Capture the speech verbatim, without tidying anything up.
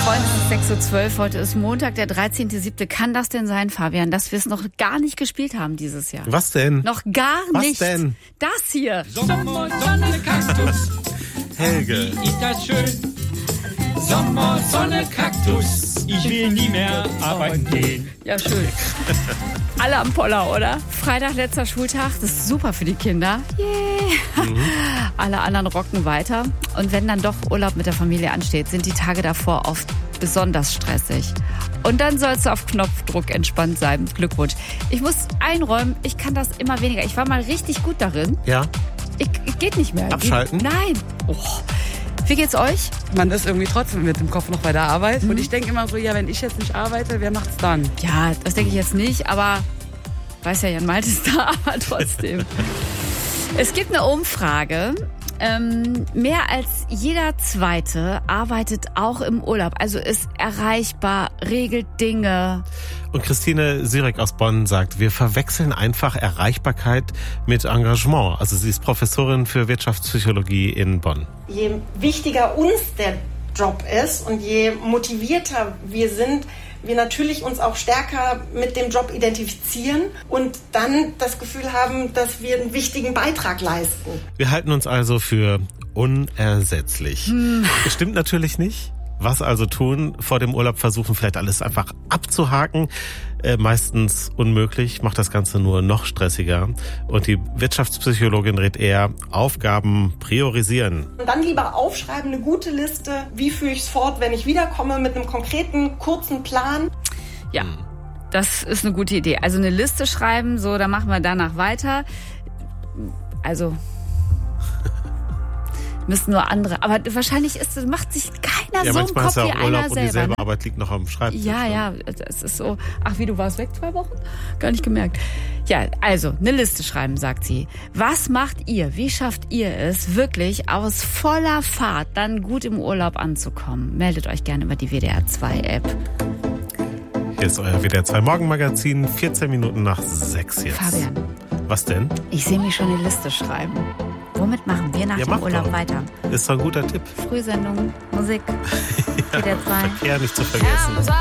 Freunde, es ist sechs Uhr zwölf, heute ist Montag, der dreizehnter siebte Kann das denn sein, Fabian, dass wir es noch gar nicht gespielt haben dieses Jahr? Was denn? Noch gar Was nicht. denn? Das hier. Sommer, Sonne, Kaktus. Helge. Wie ist das schön? Sommer, Sonne, Kaktus. Ich will nie mehr arbeiten gehen. Ja, schön. Alle am Poller, oder? Freitag, letzter Schultag, das ist super für die Kinder. Yeah. Mhm. Alle anderen rocken weiter. Und wenn dann doch Urlaub mit der Familie ansteht, sind die Tage davor oft besonders stressig. Und dann sollst du auf Knopfdruck entspannt sein. Glückwunsch. Ich muss einräumen, ich kann das immer weniger. Ich war mal richtig gut darin. Ja. Ich, ich geht nicht mehr. Abschalten? Nein. Oh. Wie geht's euch? Man ist irgendwie trotzdem mit dem Kopf noch bei der Arbeit. Mhm. Und ich denke immer so, ja, wenn ich jetzt nicht arbeite, wer macht's dann? Ja, das denke ich jetzt nicht, aber weiß ja, Jan Malte ist da, aber trotzdem. Es gibt eine Umfrage. Ähm, mehr als jeder Zweite arbeitet auch im Urlaub. Also ist erreichbar, regelt Dinge. Und Christine Sirek aus Bonn sagt, wir verwechseln einfach Erreichbarkeit mit Engagement. Also sie ist Professorin für Wirtschaftspsychologie in Bonn. Je wichtiger uns der Job ist und je motivierter wir sind, wir natürlich uns auch stärker mit dem Job identifizieren und dann das Gefühl haben, dass wir einen wichtigen Beitrag leisten. Wir halten uns also für unersetzlich. Hm. Stimmt natürlich nicht. Was also tun? Vor dem Urlaub versuchen, vielleicht alles einfach abzuhaken. Äh, meistens unmöglich, macht das Ganze nur noch stressiger. Und die Wirtschaftspsychologin rät eher, Aufgaben priorisieren. Und dann lieber aufschreiben, eine gute Liste. Wie führe ich es fort, wenn ich wiederkomme, mit einem konkreten, kurzen Plan? Ja, das ist eine gute Idee. Also eine Liste schreiben, so, dann machen wir danach weiter. Also müssen nur andere, aber wahrscheinlich ist, macht sich keiner ja, so im Kopf ja wie auch einer Urlaub selber. Und dieselbe ne? Arbeit liegt noch am Schreibtisch. Ja, ne? ja, es ist so, ach wie, du warst weg zwei Wochen? Gar nicht gemerkt. Ja, also, eine Liste schreiben, sagt sie. Was macht ihr, wie schafft ihr es, wirklich aus voller Fahrt dann gut im Urlaub anzukommen? Meldet euch gerne über die W D R zwei App. Hier ist euer W D R zwei Morgenmagazin, vierzehn Minuten nach sechs jetzt. Fabian. Was denn? Ich sehe mich schon eine Liste schreiben. Womit machen wir nach ja, dem Urlaub doch. weiter? Ist doch ein guter Tipp. Frühsendung, Musik, ja, W D R zwei. Verkehr nicht zu vergessen.